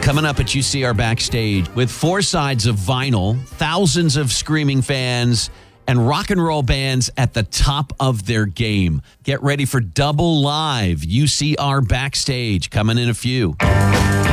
Coming up at UCR Backstage with 4 sides of vinyl, thousands of screaming fans, and rock and roll bands at the top of their game. Get ready for double live UCR Backstage coming in a few.